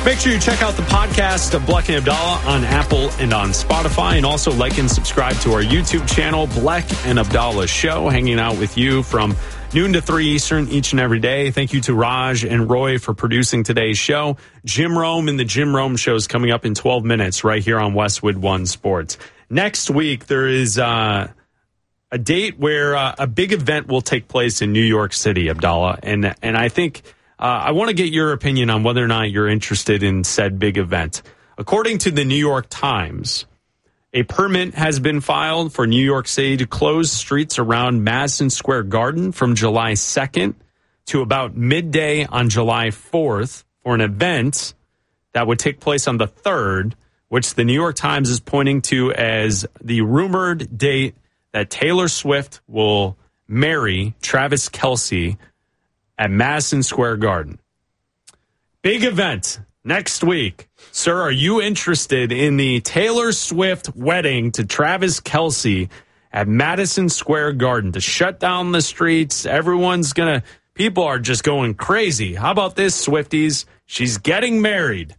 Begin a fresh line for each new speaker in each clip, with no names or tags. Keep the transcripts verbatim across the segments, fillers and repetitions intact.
Make sure you check out the podcast of Bleck and Abdallah on Apple and on Spotify, and also like and subscribe to our YouTube channel, Bleck and Abdallah Show, hanging out with you from noon to three Eastern each and every day. Thank you to Raj and Roy for producing today's show. Jim Rome and the Jim Rome Show is coming up in twelve minutes right here on Westwood One Sports. Next week, there is uh, a date where uh, a big event will take place in New York City, Abdallah, and and I think... Uh, I want to get your opinion on whether or not you're interested in said big event. According to the New York Times, a permit has been filed for New York City to close streets around Madison Square Garden from July second to about midday on July fourth for an event that would take place on the third, which the New York Times is pointing to as the rumored date that Taylor Swift will marry Travis Kelce at Madison Square Garden. Big event next week. Sir, are you interested in the Taylor Swift wedding to Travis Kelce at Madison Square Garden to shut down the streets? Everyone's going to, people are just going crazy. How about this, Swifties? She's getting married.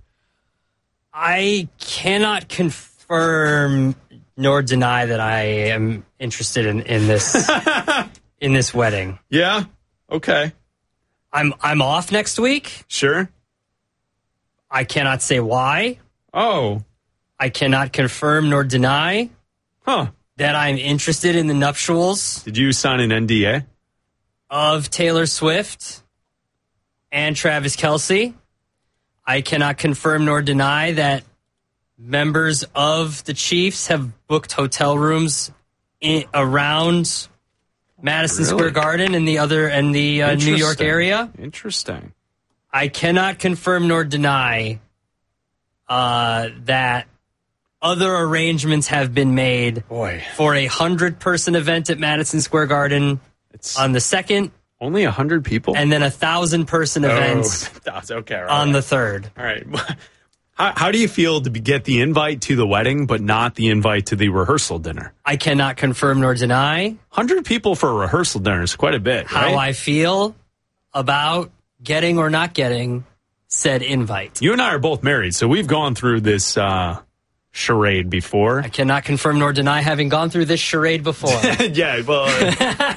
I cannot confirm nor deny that I am interested in, in this in this wedding.
Yeah? Okay.
I'm I'm off next week.
Sure.
I cannot say why.
Oh.
I cannot confirm nor deny
huh.
that I'm interested in the nuptials.
Did you sign an N D A?
Of Taylor Swift and Travis Kelce. I cannot confirm nor deny that members of the Chiefs have booked hotel rooms in, around Madison
really?
Square Garden and the other and the uh, New York area.
Interesting.
I cannot confirm nor deny uh, that other arrangements have been made
Boy.
for a hundred-person event at Madison Square Garden
it's
on the second.
Only a hundred people,
and then a thousand-person event
oh, okay, right,
on
right.
the third.
All right. How, how do you feel to be, get the invite to the wedding, but not the invite to the rehearsal dinner?
I cannot confirm nor deny.
one hundred people for a rehearsal dinner is quite a bit,
How
right?
I feel about getting or not getting said invite.
You and I are both married, so we've gone through this uh, charade before.
I cannot confirm nor deny having gone through this charade before.
yeah, well, uh,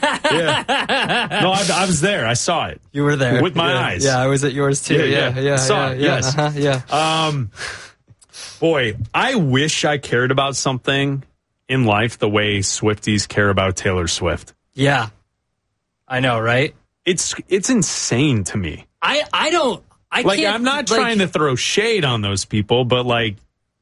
yeah. No, I, I was there. I saw it.
You were there.
With my
yeah,
eyes.
Yeah, I was at yours too.
Yeah,
Yeah,
yeah.
yeah,
Saw
yeah,
it,
yeah,
yes.
uh-huh, yeah.
Um, boy, I wish I cared about something in life the way Swifties care about Taylor Swift.
Yeah. I know, right?
It's it's insane to me.
I, I don't... I
like,
can't,
I'm not
like,
trying to throw shade on those people, but like,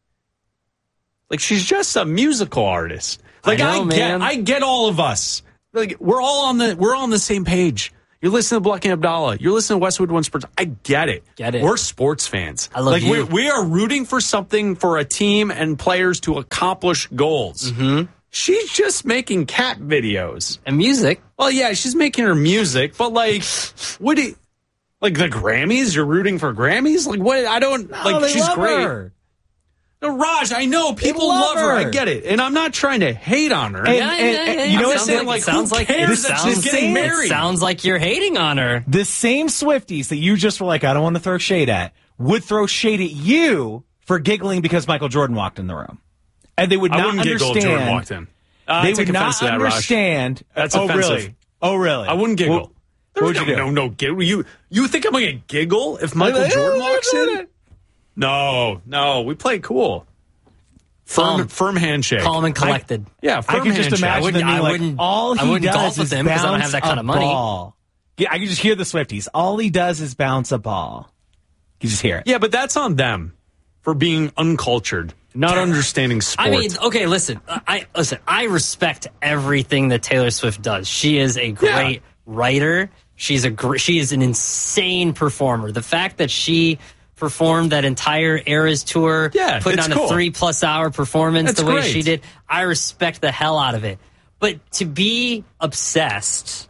like she's just a musical artist. Like
I know,
I get,
man.
I get all of us. Like we're all on the, we're all on the same page. You're listening to Bleck and Abdallah. You're listening to Westwood One Sports. I get it.
Get it.
We're sports fans.
I love
like
you.
we we are rooting for something for a team and players to accomplish goals.
Mm-hmm.
She's just making cat videos
and music.
Well, yeah, she's making her music, but like, what do you, like the Grammys? You're rooting for Grammys? Like what? I don't
No,
like.
they
She's
love
great.
her.
No, Raj, I know people
love
love her.
her.
I get it, and I'm not trying to hate on her.
And-
Yeah,
and-
yeah, yeah,
and
yeah.
you know
It
what
sounds
I'm
like,
saying?
it sounds
who
like
cares
it
that
sounds,
she's getting
it
married?
sounds like you're hating on her.
The same Swifties that you just were like, I don't want to throw shade at, would throw shade at you for giggling because Michael Jordan walked in the room. And they would
I
not
wouldn't
understand.
giggle if Jordan walked in. Uh,
they
I take
would
offense
not
to that, Raj.
understand.
That's
oh,
offensive.
really? Oh, really?
I wouldn't giggle.
What,
There's
what would
no,
you do?
No, no giggle. You you think I'm going to giggle if Michael Jordan walks in? No, no. We play cool. Firm,
Calm.
firm handshake.
Calm and collected.
I, yeah,
I
firm
can just
handshake.
imagine
I wouldn't-
them being
I
like,
wouldn't-
all
I
he
wouldn't golf
does
with
is
him 'cause I don't
bounce
have that kind
a
of money.
ball. Yeah, I can just hear the Swifties. All he does is bounce a ball. You just hear it.
Yeah, but that's on them for being uncultured, not understanding sport.
I mean, okay, listen. I listen. I respect everything that Taylor Swift does. She is a great
Yeah.
writer. She's a gr- she is an insane performer. The fact that she performed that entire Eras tour,
Yeah,
putting
it's
on
cool.
a three plus hour performance
That's
the way
great.
she did, I respect the hell out of it. But to be obsessed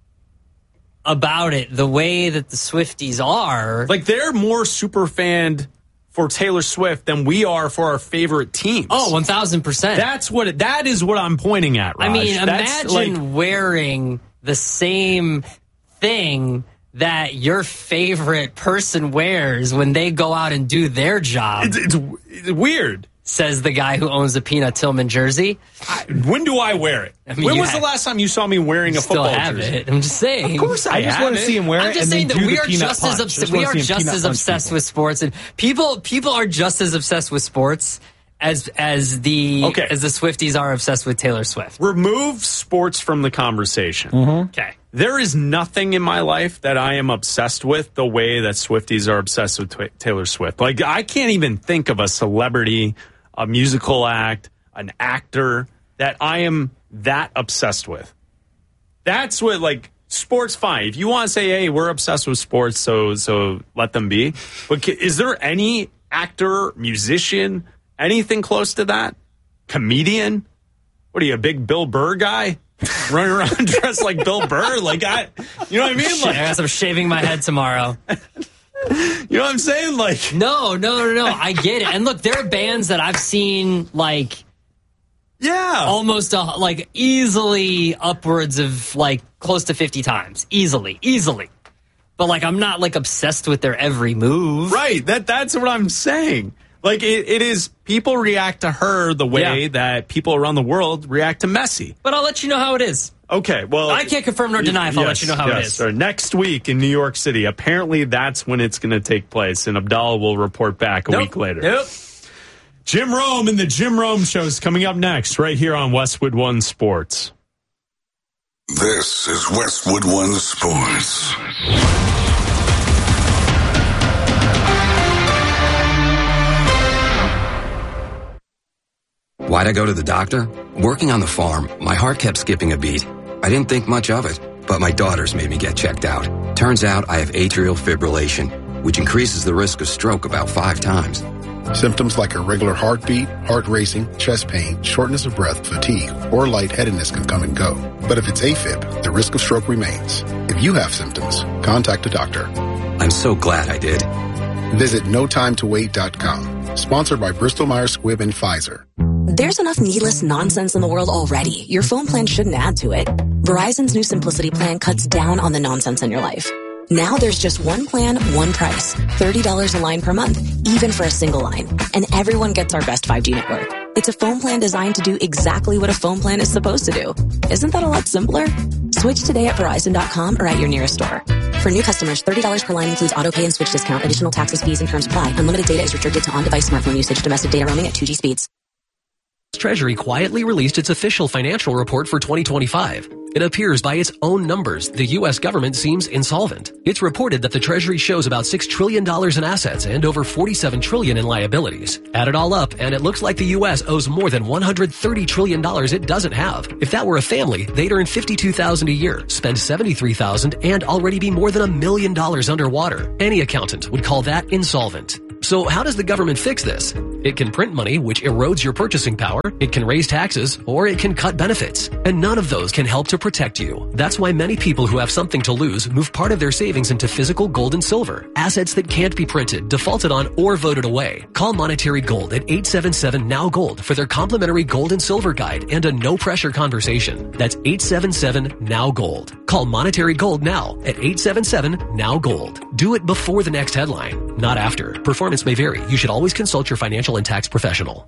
about it the way that the Swifties are,
like they're more super fanned for Taylor Swift than we are for our favorite teams.
oh, one thousand percent.
That's what it, that is what I'm pointing at, Raj.
I mean,
That's
imagine
like,
wearing the same thing that your favorite person wears when they go out and do their job.
It's, it's, it's weird.
Says the guy who owns the Peanut Tillman jersey.
I, when do I wear it?
I mean,
when was
have,
the last time you saw me wearing a football
still have
jersey?
It. I'm just saying.
Of course I,
I just
have
want to
it.
see him wear it.
I'm just
and
saying
then
that
do
we
the
are
peanut
just
punch.
as obs-
Just
we
wanna
are
see him
just
peanut
as
punch
obsessed
people.
with sports, and people people are just as obsessed with sports as as the
okay.
as the Swifties are obsessed with Taylor Swift.
Remove sports from the conversation.
Mm-hmm.
Okay.
There is nothing in my life that I am obsessed with the way that Swifties are obsessed with t- Taylor Swift. Like, I can't even think of a celebrity, a musical act, an actor that I am that obsessed with. That's what, like, sports, fine. If you want to say, hey, we're obsessed with sports, so so let them be. But is there any actor, musician, anything close to that? Comedian? What are you, a big Bill Burr guy? Running around dressed like Bill Burr? Like, I, you know what I mean? Like,
I guess I'm shaving my head tomorrow.
You know what I'm saying? Like,
no, no, no, no. I get it. And look, there are bands that I've seen, like,
yeah,
almost uh, like easily upwards of like close to fifty times, easily, easily. But like, I'm not like obsessed with their every move.
Right. That that's what I'm saying. Like, it, it is, people react to her the way
Yeah.
that people around the world react to Messi.
But I'll let you know how it is.
Okay, well,
I can't confirm nor deny if I'll let you know how
yes,
it is.
Sir. Next week in New York City, apparently that's when it's going to take place, and Abdallah will report back a
Nope.
week later.
Nope.
Jim Rome and the Jim Rome Show is coming up next, right here on Westwood One Sports.
This is Westwood One Sports.
Why'd I go to the doctor? Working on the farm, my heart kept skipping a beat. I didn't think much of it, but my daughters made me get checked out. Turns out I have atrial fibrillation, which increases the risk of stroke about five times.
Symptoms like irregular heartbeat, heart racing, chest pain, shortness of breath, fatigue, or lightheadedness can come and go. But if it's AFib, the risk of stroke remains. If you have symptoms, contact a doctor.
I'm so glad I did.
Visit no time to wait dot com. Sponsored by Bristol Myers Squibb and Pfizer.
There's enough needless nonsense in the world already. Your phone plan shouldn't add to it. Verizon's new Simplicity plan cuts down on the nonsense in your life. Now there's just one plan, one price. thirty dollars a line per month, even for a single line. And everyone gets our best five G network. It's a phone plan designed to do exactly what a phone plan is supposed to do. Isn't that a lot simpler? Switch today at Verizon dot com or at your nearest store. For new customers, thirty dollars per line includes auto pay and switch discount. Additional taxes, fees, and terms apply. Unlimited data is restricted to on-device smartphone usage. Domestic data roaming at two G speeds.
Treasury quietly released its official financial report for twenty twenty-five. It appears by its own numbers, the U S government seems insolvent. It's reported that the Treasury shows about six trillion dollars in assets and over forty-seven trillion dollars in liabilities. Add it all up, and it looks like the U S owes more than one hundred thirty trillion dollars it doesn't have. If that were a family, they'd earn fifty-two thousand dollars a year, spend seventy-three thousand dollars, and already be more than a million dollars underwater. Any accountant would call that insolvent. So how does the government fix this? It can print money, which erodes your purchasing power. It can raise taxes, or it can cut benefits. And none of those can help to protect you. That's why many people who have something to lose move part of their savings into physical gold and silver, assets that can't be printed, defaulted on, or voted away. Call Monetary Gold at eight seven seven N O W Gold for their complimentary gold and silver guide and a no-pressure conversation. That's eight seven seven N O W Gold. Call Monetary Gold now at eight seven seven N O W Gold. Do it before the next headline, not after. Performance may vary. You should always consult your financial and tax professional.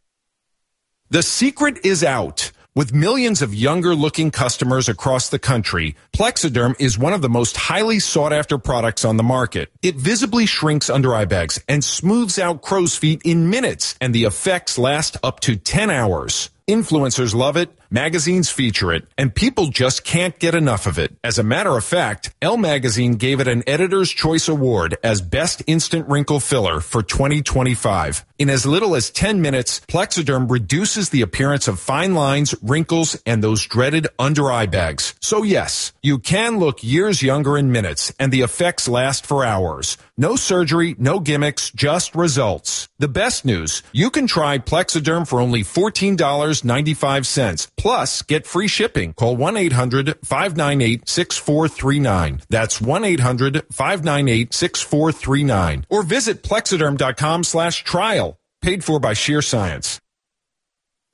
The secret is out. With millions of younger-looking customers across the country, Plexiderm is one of the most highly sought-after products on the market. It visibly shrinks under-eye bags and smooths out crow's feet in minutes, and the effects last up to ten hours. Influencers love it, magazines feature it, and people just can't get enough of it. As a matter of fact, Elle Magazine gave it an Editor's Choice Award as Best Instant Wrinkle Filler for twenty twenty-five. In as little as ten minutes, Plexiderm reduces the appearance of fine lines, wrinkles, and those dreaded under-eye bags. So yes, you can look years younger in minutes, and the effects last for hours. No surgery, no gimmicks, just results. The best news, you can try Plexiderm for only fourteen dollars and ninety-five cents. Plus, get free shipping. Call one eight hundred five nine eight six four three nine. That's one eight hundred five nine eight six four three nine. Or visit Plexiderm dot com slash trial. Paid for by Sheer Science.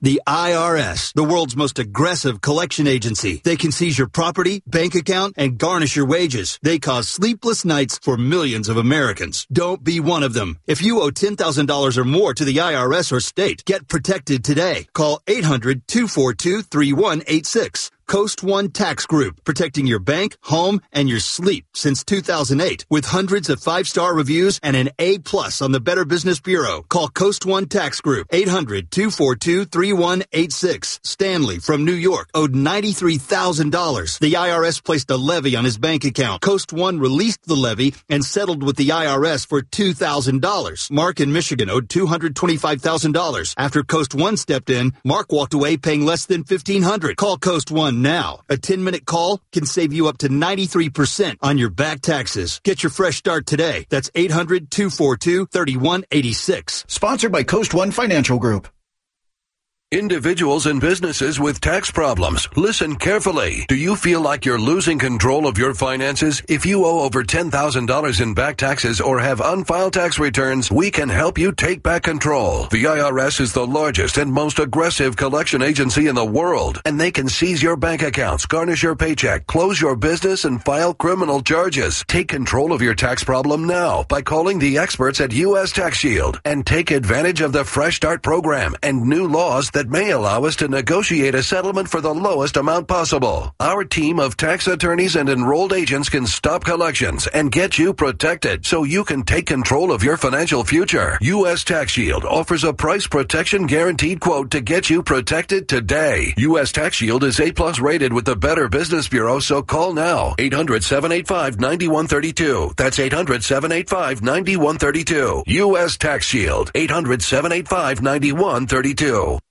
The I R S, the world's most aggressive collection agency. They can seize your property, bank account, and garnish your wages. They cause sleepless nights for millions of Americans. Don't be one of them. If you owe ten thousand dollars or more to the I R S or state, get protected today. Call eight hundred, two four two, three one eight six. Coast One Tax Group, protecting your bank, home, and your sleep since two thousand eight. With hundreds of five-star reviews and an A plus on the Better Business Bureau. Call Coast One Tax Group, eight hundred, two four two, three one eight six. Stanley from New York owed ninety-three thousand dollars. The I R S placed a levy on his bank account. Coast One released the levy and settled with the I R S for two thousand dollars. Mark in Michigan owed two hundred twenty-five thousand dollars. After Coast One stepped in, Mark walked away paying less than fifteen hundred dollars. Call Coast One now. A ten-minute call can save you up to ninety-three percent on your back taxes. Get your fresh start today. That's eight hundred, two four two, three one eight six.
Sponsored by Coast One Financial Group.
Individuals and businesses with tax problems, listen carefully. Do you feel like you're losing control of your finances? If you owe over ten thousand dollars in back taxes or have unfiled tax returns, we can help you take back control. The I R S is the largest and most aggressive collection agency in the world, and they can seize your bank accounts, garnish your paycheck, close your business, and file criminal charges. Take control of your tax problem now by calling the experts at U S Tax Shield and take advantage of the Fresh Start program and new laws that that may allow us to negotiate a settlement for the lowest amount possible. Our team of tax attorneys and enrolled agents can stop collections and get you protected so you can take control of your financial future. U S Tax Shield offers a price protection guaranteed quote to get you protected today. U S Tax Shield is A plus rated with the Better Business Bureau, so call now. eight hundred, seven eight five, nine one three two. That's eight hundred, seven eight five, nine one three two. U S Tax Shield. eight hundred, seven eight five, nine one three two.